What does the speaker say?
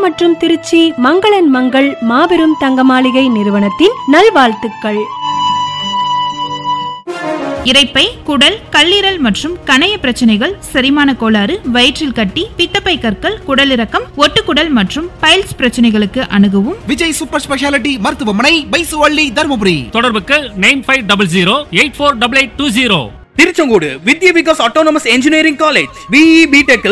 மற்றும் திருச்சி மங்களன் மங்கள் மாபெரும் தங்க மாளிகை நிறுவனத்தின் நல்வாழ்த்துக்கள். இரைப்பை, குடல், கல்லீரல் மற்றும் கணைய பிரச்சனைகள், செரிமான கோளாறு, வயிற்றில் கட்டி, பித்தப்பை கற்கள், குடலிறக்கம், ஒட்டுக்குடல் மற்றும் பைல்ஸ் பிரச்சனைகளுக்கு அணுகவும் விஜய் சூப்பர் ஸ்பெஷாலிட்டி மருத்துவமனை, பைசுவள்ளி, தர்மபுரி. தொடர்புக்கு 9500848820. திருச்செங்கோடு வித்யா Vikas autonomous engineering college BE BTech